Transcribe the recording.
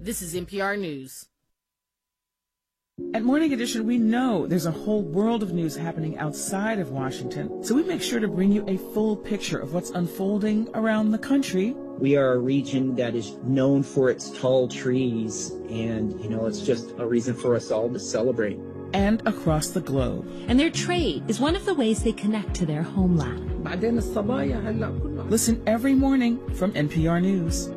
This is NPR News. At Morning Edition, we know there's a whole world of news happening outside of Washington, so we make sure to bring you a full picture of what's unfolding around the country. We are a region that is known for its tall trees, and, it's just a reason for us all to celebrate. And across the globe. And their trade is one of the ways they connect to their homeland. Listen every morning from NPR News.